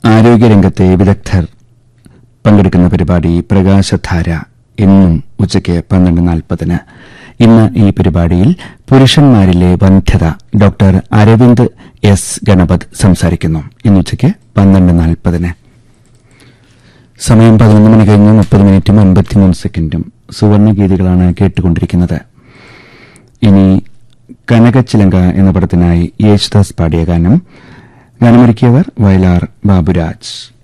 ആരോഗ്യരംഗത്തെ വിദഗ്ധർ പങ്കെടുക്കുന്ന പരിപാടി പ്രകാശധാര ഇന്നും ഉച്ചയ്ക്ക് 12:40. ഇന്ന് ഈ പരിപാടിയിൽ പുരുഷന്മാരിലെ വന്ധ്യത ഡോക്ടർ അരവിന്ദ് എസ് ഗണപത് സംസാരിക്കുന്നു. ഇന്ന് ഉച്ചയ്ക്ക് 12:40. സമയം 11 മണി കഴിഞ്ഞ് 30 മിനിറ്റും 53 സെക്കൻഡും. സുവർണഗീതികളാണ് കേട്ടുകൊണ്ടിരിക്കുന്നത്. ഇനി കനകച്ചിലങ്ക എന്ന പടത്തിനായി യേശുദാസ് പാടിയ ഗാനം. ഗാനമൊരുക്കിയവർ വയലാർ ബാബുരാജ്.